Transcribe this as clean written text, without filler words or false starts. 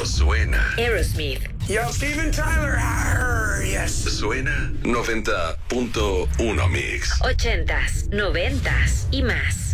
cuando suena. Aerosmith. Yo, Steven Tyler. Arr, yes. Suena 90.1 Mix. 80s, 90s y más.